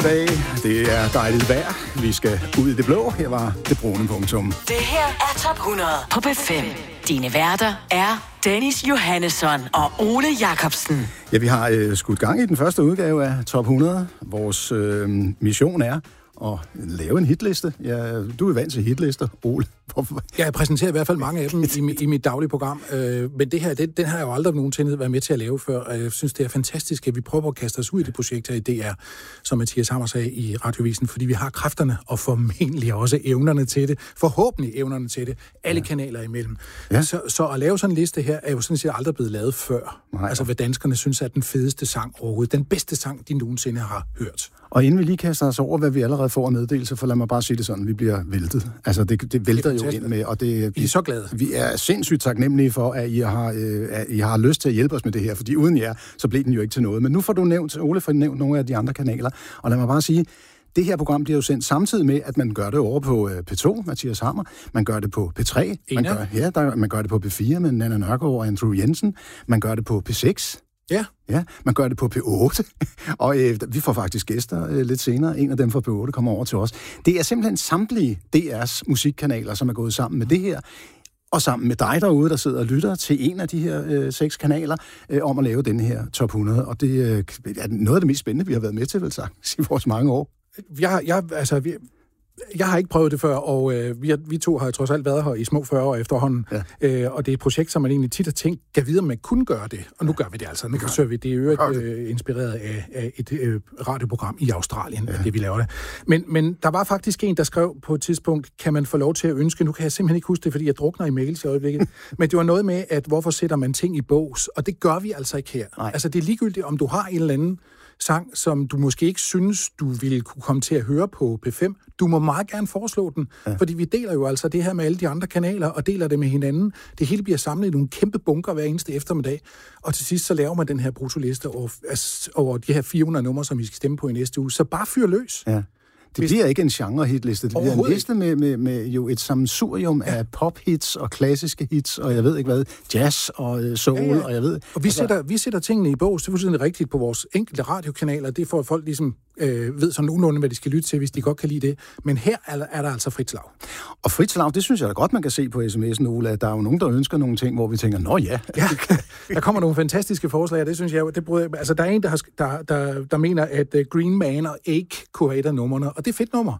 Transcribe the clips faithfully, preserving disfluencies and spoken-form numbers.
Dag. Det er dejligt vejr. Vi skal ud i det blå. Her var det brune punktum. Det her er Top hundrede på B fem. Dine værter er Dennis Johannesson og Ole Jacobsen. Ja, vi har øh, skudt gang i den første udgave af Top hundrede. Vores øh, mission er at lave en hitliste. Ja, du er vant til hitlister, Ole. Hvorfor? Jeg præsenterer i hvert fald mange af dem i, i mit daglige program, øh, men det her, det, den har jeg jo aldrig nogensinde været med til at lave før, og jeg synes, det er fantastisk, at vi prøver at kaste os ud i det projekt her i D R, som Mathias Hammer sagde i Radiovisen, fordi vi har kræfterne og formentlig også evnerne til det, forhåbentlig evnerne til det, alle ja. kanaler imellem. Ja. Så, så at lave sådan en liste her, er jo sådan set aldrig blevet lavet før. Nej. Altså, hvad danskerne synes er den fedeste sang overhovedet, den bedste sang, de nogensinde har hørt. Og inden vi lige kaster os over, hvad vi allerede får af meddelelse, for lad mig bare sige det sådan, vi bliver væltet. Altså, det, det vælter det jo ind med, og det... Vi er så glade. Vi er sindssygt taknemmelige for, at I har, øh, at I har lyst til at hjælpe os med det her, fordi uden jer, så blev den jo ikke til noget. Men nu får du nævnt, Ole får nævnt nogle af de andre kanaler, og lad mig bare sige, det her program bliver jo sendt samtidig med, at man gør det over på P to, Mathias Hammer, man gør det på P tre, man gør, ja, der, man gør det på P fire med Nanna Nørgaard og Andrew Jensen, man gør det på P seks, ja, ja man gør det på P otte, og øh, vi får faktisk gæster øh, lidt senere, en af dem fra P otte kommer over til os. Det er simpelthen samtlige D R's musikkanaler, som er gået sammen med det her, og sammen med dig derude, der sidder og lytter til en af de her øh, seks kanaler, øh, om at lave den her Top hundrede, og det øh, er noget af det mest spændende, vi har været med til, vel sagt, i vores mange år. Jeg, jeg, altså, vi, jeg har ikke prøvet det før, og øh, vi, vi to har trods alt været her i små fyrre år efterhånden, ja. øh, og det er et projekt, som man egentlig tit har tænkt, kan vide, om man kunne gøre det, og nu gør vi det altså. Nu forsøger vi det, øvrigt øh, inspireret af, af et øh, radioprogram i Australien, ja. det vi laver det. Men, men der var faktisk en, der skrev på et tidspunkt, kan man få lov til at ønske, nu kan jeg simpelthen ikke huske det, fordi jeg drukner i mails i øjeblikket, men det var noget med, at hvorfor sætter man ting i bås, og det gør vi altså ikke her. Nej. Altså det er ligegyldigt, om du har en eller anden sang, som du måske ikke synes, du ville kunne komme til at høre på P fem. Du må meget gerne foreslå den, ja. fordi vi deler jo altså det her med alle de andre kanaler, og deler det med hinanden. Det hele bliver samlet i nogle kæmpe bunker hver eneste eftermiddag, og til sidst så laver man den her brutoliste over, altså, over de her fire hundrede numre, som vi skal stemme på i næste uge. Så bare fyr løs. Ja. Det bliver ikke en genre-hitliste, det bliver en liste med, med, med jo et sammensurium ja. af pop-hits og klassiske hits, og jeg ved ikke hvad, jazz og soul, ja, ja. og jeg ved... Og vi, altså, sætter, vi sætter tingene i bås, det er fuldstændig rigtigt på vores enkelte radiokanaler, det får at folk ligesom øh, ved sådan nogenlunde, hvad de skal lytte til, hvis de godt kan lide det. Men her er, er der altså frit slag. Og frit slag, det synes jeg da godt, man kan se på sms'en, Ole, at der er jo nogen, der ønsker nogle ting, hvor vi tænker, nå ja. ja der kommer nogle fantastiske forslag, og det synes jeg, det bryder, altså der er en, der, har, der, der, der mener, at Green Man og Ache kunne have et af numrene, og det er fedt nummer.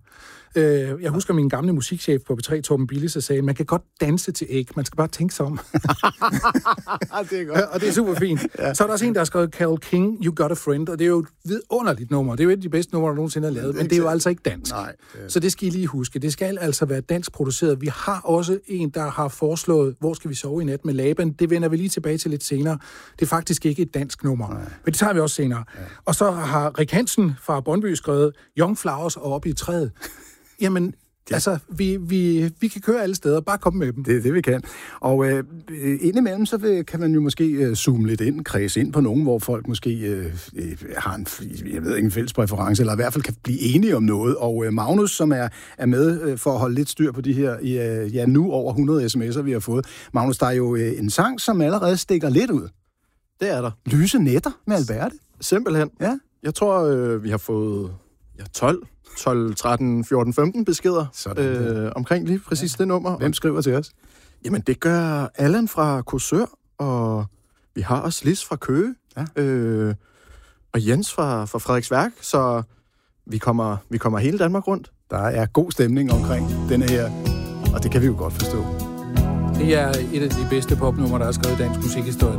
Jeg husker min gamle musikchef på P tre, Torben Bille, så sagde, man kan godt danse til Ache, man skal bare tænke sig om. det er godt. Og det er super fint. Ja. Så er der også en, der har skrevet Carole King, You Got a Friend, og det er jo et vidunderligt nummer. Det er jo et af de bedste numre, der nogensinde er lavet, men det er jo altså ikke dansk. Nej, det... Så det skal I lige huske. Det skal altså være dansk produceret. Vi har også en, der har foreslået, hvor skal vi sove i nat med Laban. Det vender vi lige tilbage til lidt senere. Det er faktisk ikke et dansk nummer, Nej. men det tager vi også senere. Ja. Og så har Rik Hansen fra Brøndby skrevet Young Flowers og Op i træet. Jamen, ja. altså, vi, vi, vi kan køre alle steder. Bare komme med dem. Det er det, vi kan. Og øh, indimellem, så vil, kan man jo måske øh, zoome lidt ind, kredse ind på nogen, hvor folk måske øh, øh, har en, jeg ved ikke, en fælles præference, eller i hvert fald kan blive enige om noget. Og øh, Magnus, som er, er med øh, for at holde lidt styr på de her, øh, ja, nu over hundrede sms'er, vi har fået. Magnus, der er jo øh, en sang, som allerede stikker lidt ud. Det er der. Lyse nætter med Alberte. Simpelthen. Ja. Jeg tror, øh, vi har fået ja, tolv, tretten, fjorten, femten beskeder Sådan, øh, omkring lige præcis ja. det nummer. Hvem skriver til os? Jamen, det gør Allan fra Korsør, og vi har også Lis fra Køge, ja. øh, og Jens fra, fra Frederiksværk, så vi kommer, vi kommer hele Danmark rundt. Der er god stemning omkring denne her, og det kan vi jo godt forstå. Det er et af de bedste popnumre, der er skrevet i dansk musikhistorie.